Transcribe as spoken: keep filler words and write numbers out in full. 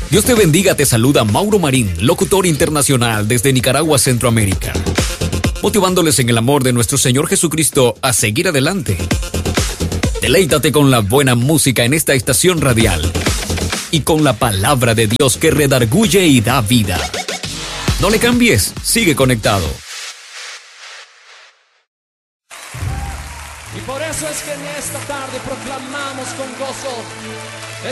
Dios te bendiga, te saluda Mauro Marín, locutor internacional desde Nicaragua, Centroamérica, motivándoles en el amor de nuestro Señor Jesucristo a seguir adelante. Deleítate con la buena música en esta estación radial y con la palabra de Dios que redarguye y da vida. No le cambies, sigue conectado. Y por eso es que en esta tarde proclamamos con gozo: